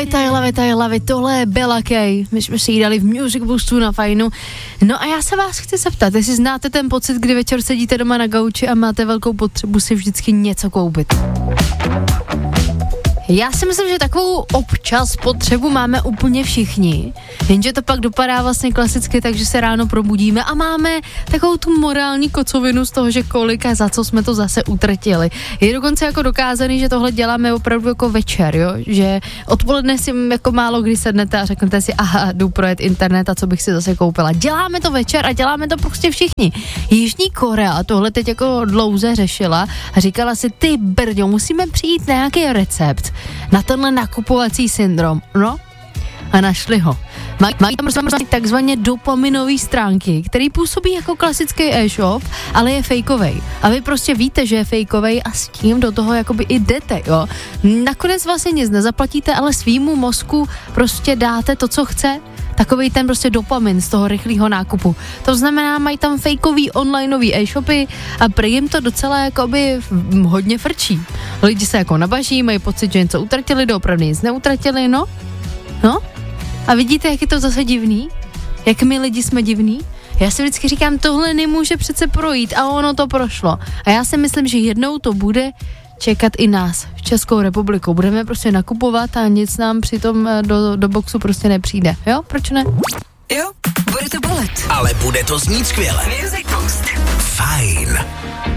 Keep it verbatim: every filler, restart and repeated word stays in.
it, I love it, I love it, tohle je Bella Kay, my jsme si ji dali v Music Boostu na Fajnu. No a já se vás chci zeptat, jestli znáte ten pocit, kdy večer sedíte doma na gauči a máte velkou potřebu si vždycky něco koupit. Já si myslím, že takovou občas potřebu máme úplně všichni, jenže to pak dopadá vlastně klasicky, takže se ráno probudíme a máme takovou tu morální kocovinu z toho, že kolik a za co jsme to zase utratili. Je dokonce jako dokázaný, že tohle děláme opravdu jako večer, jo? Že odpoledne si jako málo kdy sednete a řeknete si, aha, jdu projet internet a co bych si zase koupila. Děláme to večer a děláme to prostě všichni. Jižní Korea tohle teď jako dlouze řešila a říkala si, ty brďo, musíme přijít na nějaký recept na tenhle nakupovací syndrom, no a našli ho. Mají, mají tam prostě takzvaně dopaminové stránky, který působí jako klasický e-shop, ale je fejkovej. A vy prostě víte, že je fejkovej a s tím do toho jakoby i jdete, jo. Nakonec vlastně nic nezaplatíte, ale svýmu mozku prostě dáte to, co chce, takovej ten prostě dopamin z toho rychlého nákupu. To znamená, mají tam fejkový onlineový e-shopy a prý jim to docela jakoby hodně frčí. Lidi se jako nabaží, mají pocit, že něco utratili, doopravdy nic neutratili, no. No. A vidíte, jak je to zase divný? Jak my lidi jsme divný? Já si vždycky říkám, tohle nemůže přece projít a ono to prošlo. A já si myslím, že jednou to bude čekat i nás v Českou republiku. Budeme prostě nakupovat a nic nám přitom do, do boxu prostě nepřijde. Jo? Proč ne? Jo, bude to bolet. Ale bude to znít skvěle. Music Boost. Fajn.